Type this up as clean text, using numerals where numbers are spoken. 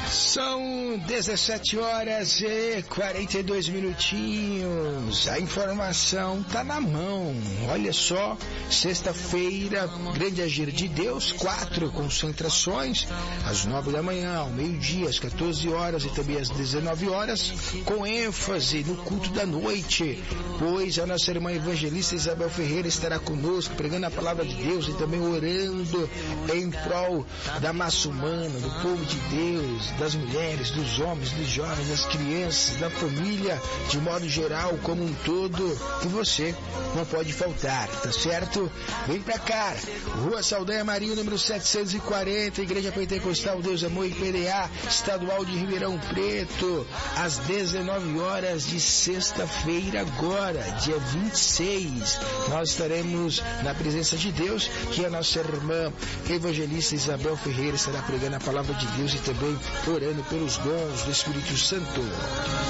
São 17 horas e 42 minutinhos. A informação tá na mão. Olha só, sexta-feira, grande agir de Deus, 4 concentrações, às 9 da manhã, ao meio-dia, às 14 horas e também às 19 horas, com ênfase no culto da noite, pois a nossa irmã evangelista Isabel Ferreira estará conosco, pregando a palavra de Deus e também orando em prol da massa humana, do povo de Deus, das mulheres, dos homens, dos jovens, das crianças, da família, de modo geral, como um todo, e você não pode faltar, tá certo? Vem pra cá, Rua Saldanha Marinho, número 740, Igreja Pentecostal Deus Amor e PDA, Estadual de Ribeirão Preto, às 19 horas de sexta-feira agora, dia 26, nós estaremos na presença de Deus, que a nossa irmã evangelista Isabel Ferreira estará pregando a palavra de Deus e também orando pelos dons do Espírito Santo.